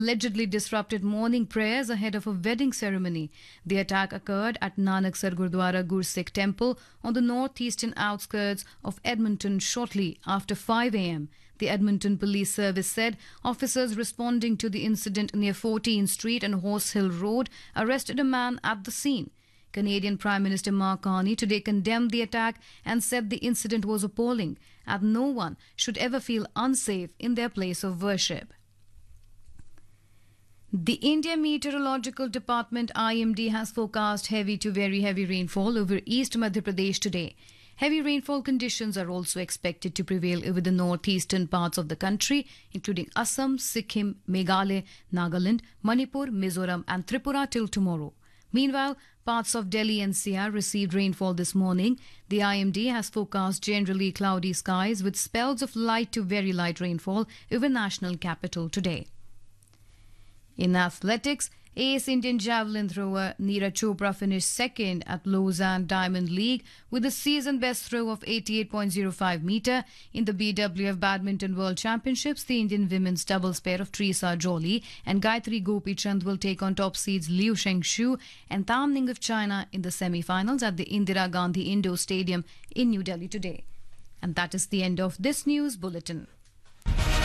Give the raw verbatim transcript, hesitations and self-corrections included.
allegedly disrupted morning prayers ahead of a wedding ceremony. The attack occurred at Nanaksar Gurdwara Gursikh Temple on the northeastern outskirts of Edmonton shortly after five a m. The Edmonton Police Service said officers responding to the incident near fourteenth Street and Horse Hill Road arrested a man at the scene. Canadian Prime Minister Mark Carney today condemned the attack and said the incident was appalling and no one should ever feel unsafe in their place of worship. The India Meteorological Department I M D has forecast heavy to very heavy rainfall over East Madhya Pradesh today. Heavy rainfall conditions are also expected to prevail over the northeastern parts of the country, including Assam, Sikkim, Meghalaya, Nagaland, Manipur, Mizoram and Tripura till tomorrow. Meanwhile, parts of Delhi N C R received rainfall this morning. The I M D has forecast generally cloudy skies with spells of light to very light rainfall over national capital today. In athletics, ace Indian javelin thrower Neeraj Chopra finished second at Lausanne Diamond League with a season best throw of eighty-eight point zero five metre. In the B W F Badminton World Championships, the Indian women's doubles pair of Teresa Jolie and Gayatri Gopichand will take on top seeds Liu Shengshu and Tan Ning of China in the semi-finals at the Indira Gandhi Indoor Stadium in New Delhi today. And that is the end of this news bulletin.